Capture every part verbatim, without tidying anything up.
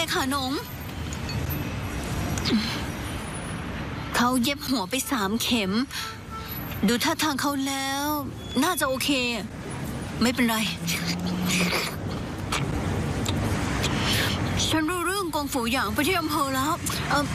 ขาหนงเขาเย็บหัวไปสามเข็มดูท่าทางเขาแล้วน่าจะโอเคไม่เป็นไรฉันรู้เรื่องกองฝูหยางไปที่อำเภอแล้วเอ่อ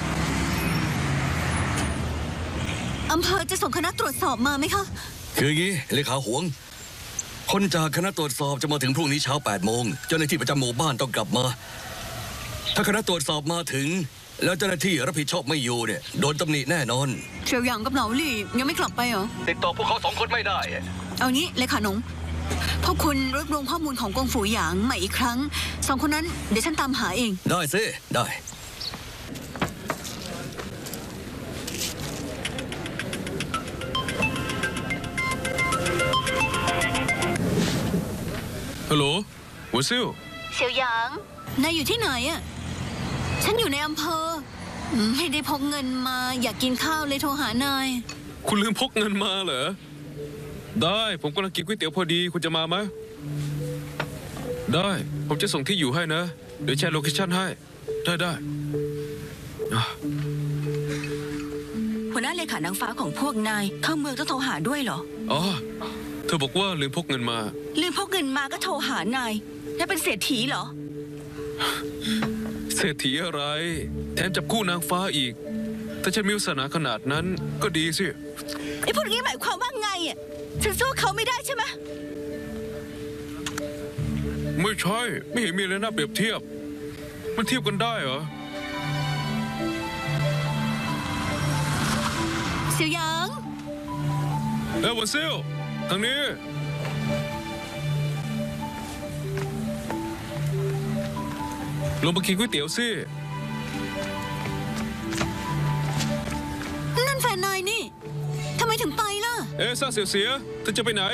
อำเภอจะส่งคณะตรวจสอบมาไหมคะคืออย่างนี้เลขาหวงคนจากคณะตรวจสอบจะมาถึงพรุ่งนี้เช้าแปดโมงเจ้าหน้าที่ประจำหมู่บ้านต้องกลับมาถ้าคณะตรวจสอบมาถึงแล้วเจ้าหน้าที่รับผิดชอบไม่อยู่เนี่ยโดนตำหนิแน่นอนเฉียวหยางกับเหลาหลี่ยังไม่กลับไปเหรอติดต่อพวกเขาสองคนไม่ได้เอางี้เลขาหนงพวกคุณรวบรวมข้อมูลของกองฝูหยางใหม่อีกครั้งสองคนนั้นเดี๋ยวฉันตามหาเองได้สิได้ฮัลโหลหัวซิ่วเฉียวหยางนายอยู่ที่ไหนอ่ะฉันอยู่ในอำเภอไม่ได้พกเงินมาอยากกินข้าวเลยโทรหานายคุณลืมพกเงินมาเหรอได้ผมกำลังกินก๋วยเตี๋ยวพอดีคุณจะมาไหมได้ผมจะส่งที่อยู่ให้นะเดี๋ยวแชร์โลเคชั่นให้ได้ได้หัวหน้าเลขานางฟ้าของพวกนายเข้าเมืองต้องโทรหาด้วยเหรออ๋อเธอบอกว่าลืมพกเงินมาลืมพกเงินมาก็โทรหานายแล้วเป็นเศรษฐีเหรอเศรษฐีอะไรแถมจับคู่นางฟ้าอีกถ้าฉันมีวาสนาขนาดนั้นก็ดีสิไอ้พวกนี้หมายความว่าไงอ่ะฉันสู้เขาไม่ได้ใช่ไหมไม่ใช่ไม่เห็นมีอะไรน่าเปรียบเทียบมันเทียบกันได้เหรอเสี่ยวหยางเอ้ยวันซิ่วทางนี้ลงมากินก๋วยเตี๋ยวสินั่นแฟนนายนี่ทำไมถึงไปล่ะเอ๊ะซาเสียเสียเธอจะไปไหน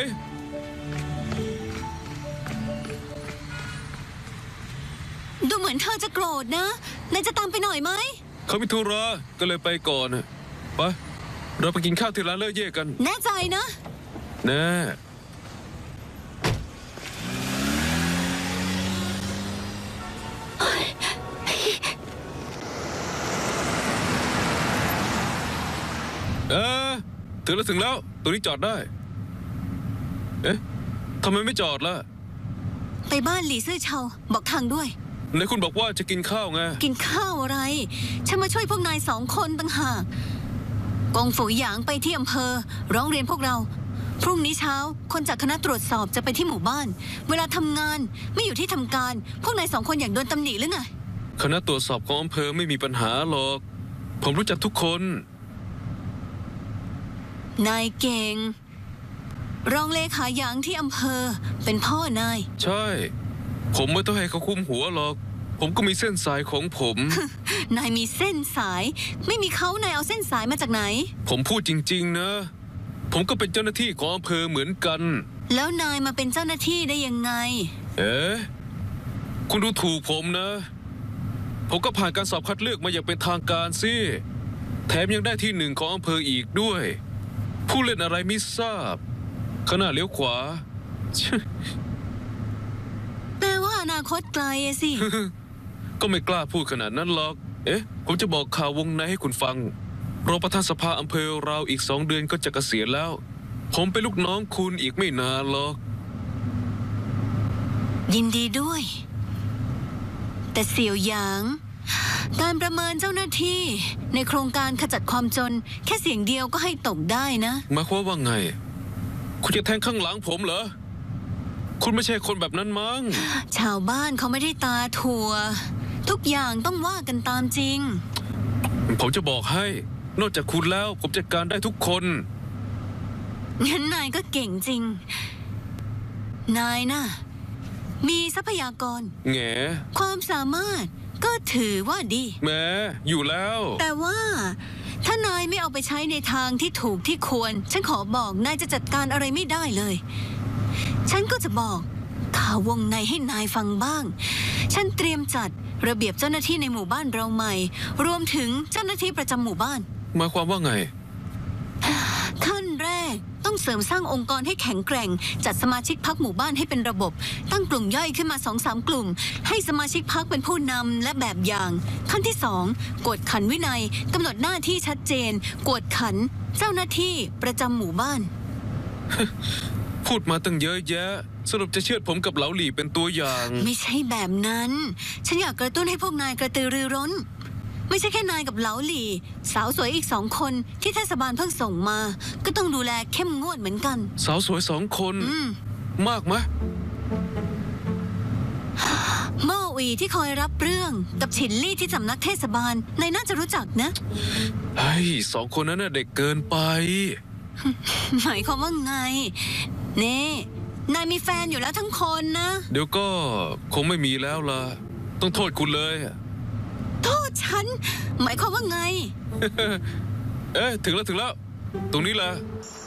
ดูเหมือนเธอจะโกรธนะนายจะตามไปหน่อยไหมเขามีธุระก็เลยไปก่อนไปเราไปกินข้าวที่ร้านเล่เย่กันแน่ใจนะแน่เออถึงแล้วถึงแล้วตรงนี้จอดได้เอ๊ะทำไมไม่จอดล่ะไปบ้านหลี่ซื่อเฉาบอกทางด้วยไหนคุณบอกว่าจะกินข้าวไงกินข้าวอะไรฉันมาช่วยพวกนายสองคนต่างหากกองฝูหยางไปที่อำเภอร้องเรียนพวกเราพรุ่งนี้เช้าคนจากคณะตรวจสอบจะไปที่หมู่บ้านเวลาทำงานไม่อยู่ที่ทำการพวกนายสองคนอยากโดนตำหนิหรือไงคณะตรวจสอบของอำเภอไม่มีปัญหาหรอกผมรู้จักทุกคนนายเก่งรองเลขาหยางที่อำเภอเป็นพ่อนายใช่ผมไม่ต้องให้เขาคุมหัวหรอกผมก็มีเส้นสายของผมนายมีเส้นสายไม่มีเขานายเอาเส้นสายมาจากไหนผมพูดจริงๆนะผมก็เป็นเจ้าหน้าที่ของอำเภอเหมือนกันแล้วนายมาเป็นเจ้าหน้าที่ได้ยังไงเอ๊ะคุณดูถูกผมนะผมก็ผ่านการสอบคัดเลือกมาอย่างเป็นทางการสิแถมยังได้ที่หนึ่งของอำเภออีกด้วยผู้เล่นอะไรไม่ทราบขณะเลี้ยวขวาแปลว่าอนาคตไกลสิก็ไม่กล้าพูดขนาดนั้นหรอกเอ๊ะผมจะบอกข่าววงในให้คุณฟังรองประธานสภาอำเภอเราอีกสองเดือนก็จะเกษียณแล้วผมเป็นลูกน้องคุณอีกไม่นานหรอกยินดีด้วยแต่เสี่ยวหยางการประเมินเจ้าหน้าที่ในโครงการขจัดความจนแค่เสียงเดียวก็ให้ตกได้นะหมายความว่าไงคุณจะแทงข้างหลังผมเหรอคุณไม่ใช่คนแบบนั้นมั้งชาวบ้านเขาไม่ได้ตาถั่วทุกอย่างต้องว่ากันตามจริงผมจะบอกให้นอกจากคุณแล้วผมจัดการได้ทุกคนงั้นนายก็เก่งจริงนายน่ะมีทรัพยากรแง่ความสามารถก็ถือว่าดีแม้อยู่แล้วแต่ว่าถ้านายไม่เอาไปใช้ในทางที่ถูกที่ควรฉันขอบอกนายจะจัดการอะไรไม่ได้เลยฉันก็จะบอกข่าววงในให้นายฟังบ้างฉันเตรียมจัดระเบียบเจ้าหน้าที่ในหมู่บ้านเราใหม่รวมถึงเจ้าหน้าที่ประจำหมู่บ้านหมายความว่าไงขั้นแรกต้องเสริมสร้างองค์กรให้แข็งแกร่ง จัดสมาชิกพรรคหมู่บ้านให้เป็นระบบ ตั้งกลุ่มย่อยขึ้นมาสองสามกลุ่ม ให้สมาชิกพรรคเป็นผู้นำและแบบอย่าง ขั้นที่สองกวดขันวินัยกำหนดหน้าที่ชัดเจน กวดขันเจ้าหน้าที่ประจำหมู่บ้านพูดมาตั้งเยอะแยะ สรุปจะเชื่อผมกับเหลาหลี่เป็นตัวอย่างไม่ใช่แบบนั้น ฉันอยากกระตุ้นให้พวกนายกระตือรือร้น ไม่ใช่แค่นายกับเหลาหลี่ สาวสวยอีกสองคนที่เทศบาลเพิ่งส่งมา ก็ต้องดูแลเข้มงวดเหมือนกันสาวสวยสองคนอืมมากไหมหม้ออีที่คอยรับเรื่องกับฉินลี่ที่สำนักเทศบาลนายน่าจะรู้จักนะไอ้สองคนนั้นน่ะเด็กเกินไปหมายความว่าไงนี่นายมีแฟนอยู่แล้วทั้งคนนะเดี๋ยวก็คงไม่มีแล้วล่ะ ต้องโทษคุณเลยโทษฉัน หมายความว่าไงเอ๊ะถึงแล้วถึงแล้ว ตรงนี้แหละ